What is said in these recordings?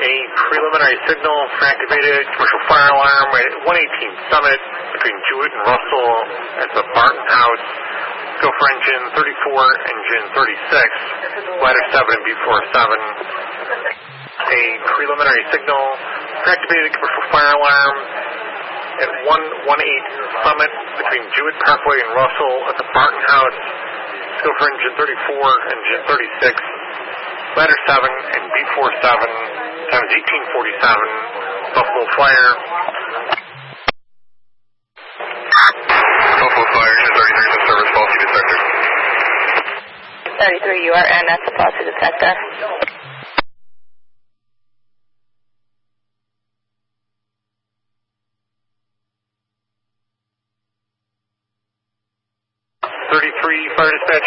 A preliminary signal for activated commercial fire alarm at 118 Summit between Jewett and Russell at the Barton House. Go for engine 34, engine 36, ladder 7 and B47. A preliminary signal for activated commercial fire alarm at 118 Summit between Jewett Parkway and Russell at the Barton House. Go for engine 34, engine 36, ladder 7 and B47 times 1847, Buffalo Fire. Buffalo Fire, engine 33 is in service, faulty detector. 33, you are in at the faulty detector. Fire dispatch.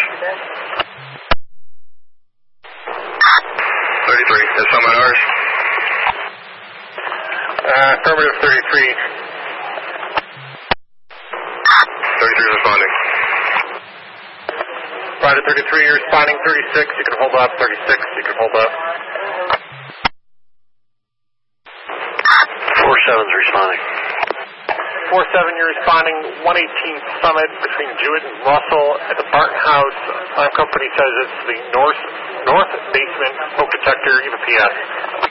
33, is someone ours? Affirmative 33. 33 responding. Roger 33, you're responding 36, you can hold up. 36, you can hold up. 47's responding. 47, you're responding 118th Summit between Jewett and Russell at the Barton House. Alarm company says it's the north basement smoke detector, even PS.